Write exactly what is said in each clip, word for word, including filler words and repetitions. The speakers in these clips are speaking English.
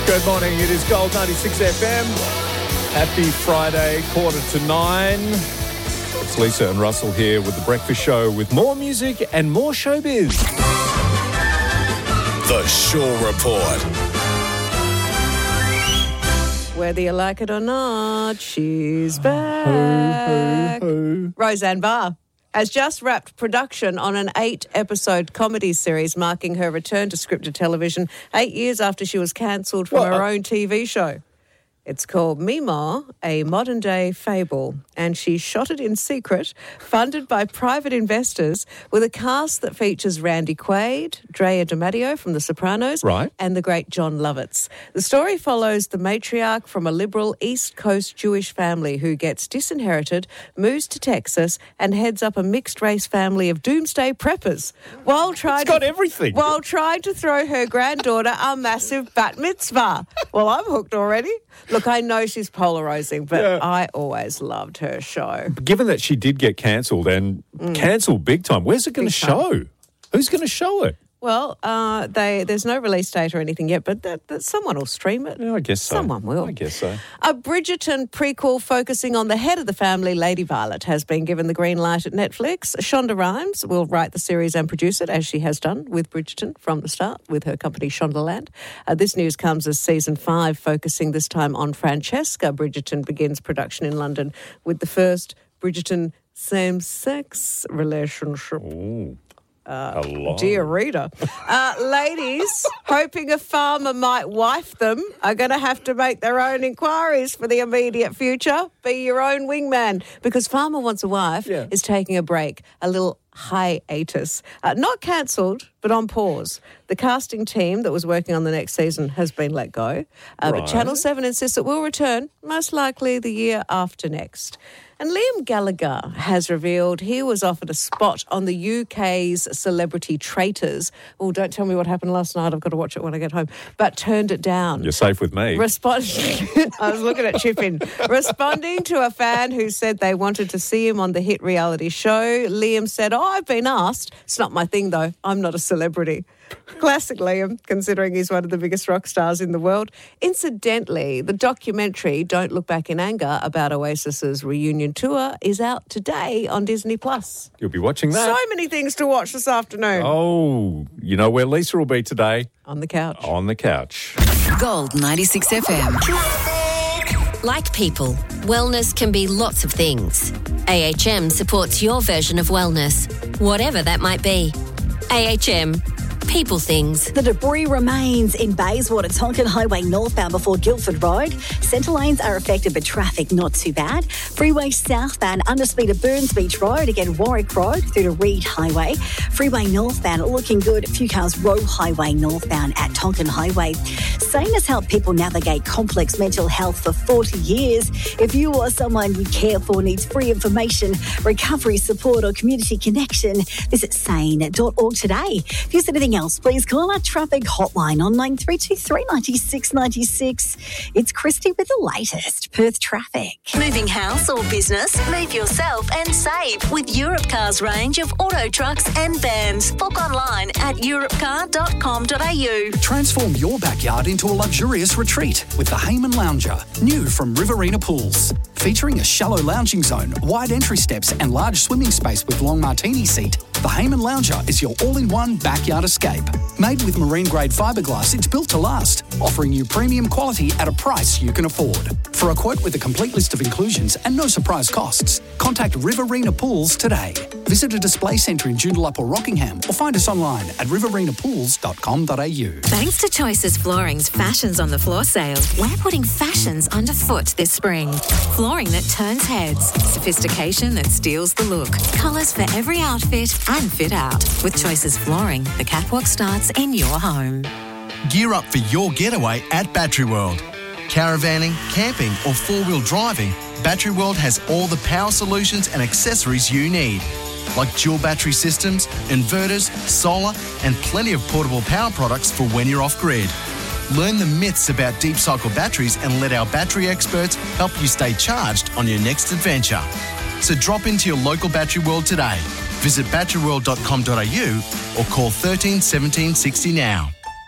Good morning. It is Gold ninety-six F M. Happy Friday, quarter to nine. It's Lisa and Russell here with The Breakfast Show with more music and more showbiz. The Shaw Report. Whether you like it or not, she's back. Ho, ho, ho. Roseanne Barr has just wrapped production on an eight-episode comedy series marking her return to scripted television eight years after she was cancelled from Well, her uh, own T V show. It's called Meemaw, a modern-day fable, and she shot it in secret, funded by private investors, with a cast that features Randy Quaid, Drea DiMatteo from The Sopranos, Right. and the great John Lovitz. The story follows the matriarch from a liberal East Coast Jewish family who gets disinherited, moves to Texas, and heads up a mixed-race family of doomsday preppers while trying It's got to, everything. while trying to throw her granddaughter a massive bat mitzvah. Well, I'm hooked already. Look, I know she's polarising, but Yeah. I always loved her show. Given that she did get cancelled and cancelled big time, where's it going to Big time. show? Who's going to show it? Well, uh, they there's no release date or anything yet, but that, that someone will stream it. Yeah, I guess so. Someone will. I guess so. A Bridgerton prequel focusing on the head of the family, Lady Violet, has been given the green light at Netflix. Shonda Rhimes will write the series and produce it, as she has done with Bridgerton from the start, with her company Shondaland. Uh, this news comes as season five, focusing this time on Francesca Bridgerton, begins production in London with the first Bridgerton same-sex relationship. Ooh. Uh, Hello. Dear reader. Uh, ladies hoping a farmer might wife them are going to have to make their own inquiries for the immediate future. Be your own wingman, because Farmer Wants a Wife Yeah. is taking a break, a little hiatus. Uh, not cancelled, but on pause. The casting team that was working on the next season has been let go, uh, Right. but Channel seven insists it will return, most likely the year after next. And Liam Gallagher has revealed he was offered a spot on the U K's Celebrity Traitors. Oh, don't tell me what happened last night. I've got to watch it when I get home. But turned it down. You're safe with me. Respond- I was looking at Chippin. Responding to a fan who said they wanted to see him on the hit reality show, Liam said, oh, I've been asked. It's not my thing, though. I'm not a celebrity. Classic Liam, considering he's one of the biggest rock stars in the world. Incidentally, the documentary Don't Look Back in Anger about Oasis's reunion tour is out today on Disney Plus. You'll be watching that. So many things to watch this afternoon. Oh, you know where Lisa will be today? On the couch. On the couch. Gold ninety-six F M. Like people, wellness can be lots of things. A H M supports your version of wellness, whatever that might be. A H M. People things. The debris remains in Bayswater, Tonkin Highway northbound before Guildford Road. Centre lanes are affected, but traffic not too bad. Freeway southbound, underspeed at Burns Beach Road, again Warwick Road through to Reed Highway. Freeway northbound, looking good. Few cars Row Highway northbound at Tonkin Highway. SANE has helped people navigate complex mental health for forty years. If you or someone you care for needs free information, recovery support or community connection, visit sane dot org today. If there's anything else, please call our traffic hotline on nine three two three nine six nine six. It's Christy with the latest Perth traffic. Moving house or business? Move yourself and save with Europcar's range of auto trucks and vans. Book online at europcar dot com dot a u. Transform your backyard into a luxurious retreat with the Hayman Lounger, new from Riverina Pools. Featuring a shallow lounging zone, wide entry steps and large swimming space with long martini seat, the Hayman Lounger is your all-in-one backyard escape. Made with marine-grade fiberglass, it's built to last, offering you premium quality at a price you can afford. For a quote with a complete list of inclusions and no surprise costs, contact Riverina Pools today. Visit a display centre in Joondalup or Rockingham or find us online at riverina pools dot com dot a u. Thanks to Choices Flooring's Fashions on the Floor sale, we're putting fashions underfoot this spring. Flooring that turns heads, sophistication that steals the look, colours for every outfit and fit out. With Choices Flooring, the catwalk starts in your home. Gear up for your getaway at Battery World. Caravanning, camping or four-wheel driving, Battery World has all the power solutions and accessories you need. Like dual battery systems, inverters, solar and plenty of portable power products for when you're off-grid. Learn the myths about deep cycle batteries and let our battery experts help you stay charged on your next adventure. So drop into your local Battery World today. Visit battery world dot com dot a u or call thirteen seventeen sixty now.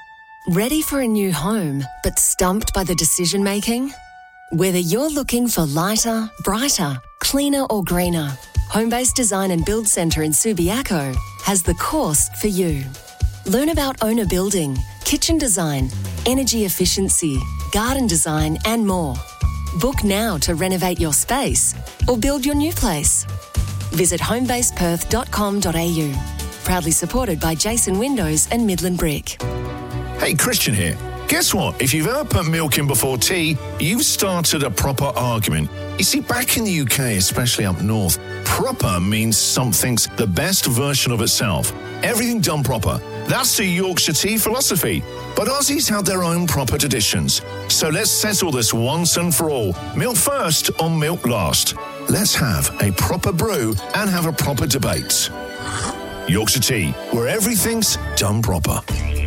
Ready for a new home, but stumped by the decision making? Whether you're looking for lighter, brighter, cleaner or greener, Homebase Design and Build Centre in Subiaco has the course for you. Learn about owner building, kitchen design, energy efficiency, garden design and more. Book now to renovate your space or build your new place. Visit homebase perth dot com dot a u. Proudly supported by Jason Windows and Midland Brick. Hey, Christian here. Guess what? If you've ever put milk in before tea, you've started a proper argument. You see, back in the U K, especially up north, proper means something's the best version of itself. Everything done proper. That's the Yorkshire tea philosophy. But Aussies have their own proper traditions. So let's settle this once and for all. Milk first or milk last. Let's have a proper brew and have a proper debate. Yorkshire tea, where everything's done proper.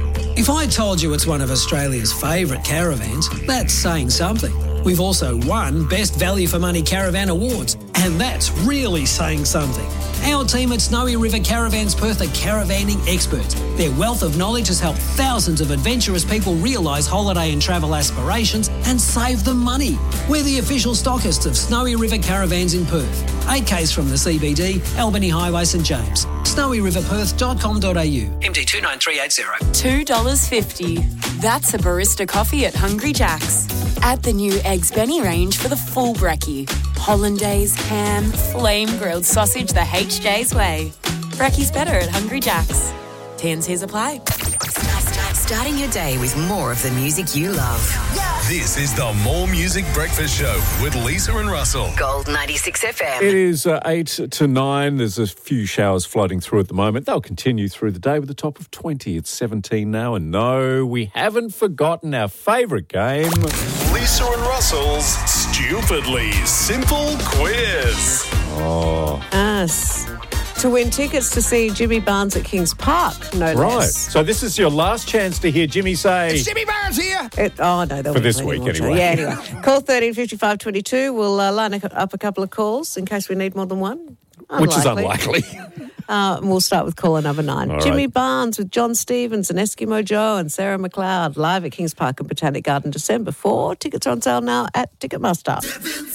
If I told you it's one of Australia's favourite caravans, that's saying something. We've also won Best Value for Money Caravan Awards, and that's really saying something. Our team at Snowy River Caravans Perth are caravanning experts. Their wealth of knowledge has helped thousands of adventurous people realise holiday and travel aspirations and save them money. We're the official stockists of Snowy River Caravans in Perth. eight k's from the C B D, Albany Highway, St James. snowy river perth dot com dot a u. M D two nine three eight zero. two dollars fifty. That's a barista coffee at Hungry Jack's. Add the new Eggs Benny range for the full brekkie. Hollandaise, ham, flame grilled sausage the H J's way. Brekkie's better at Hungry Jack's. T and C's apply. Starting your day with more of the music you love. This is the More Music Breakfast Show with Lisa and Russell. Gold ninety-six F M. It is uh, eight to nine. There's a few showers floating through at the moment. They'll continue through the day with a top of twenty. It's seventeen now. And no, we haven't forgotten our favourite game. Lisa and Russell's Stupidly Simple Quiz. Oh. Us. To win tickets to see Jimmy Barnes at Kings Park, no Right. less. So this is your last chance to hear Jimmy say... Jimmy Barnes here. It, oh, no. For this week, anyway. Yeah, anyway. Call thirteen fifty-five twenty-two. We'll uh, line up a couple of calls in case we need more than one. Which is unlikely. Uh, and we'll start with caller number nine. All Jimmy right. Barnes with John Stevens and Eskimo Joe and Sarah McLeod live at Kings Park and Botanic Garden December four. Tickets are on sale now at Ticketmaster.